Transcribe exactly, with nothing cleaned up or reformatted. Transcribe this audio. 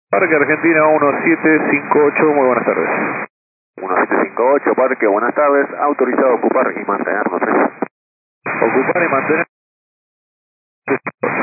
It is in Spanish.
Parque Argentina uno siete cinco ocho, muy buenas tardes. uno siete cinco ocho, Parque, buenas tardes. Autorizado a ocupar y mantenernos. Ocupar y mantener.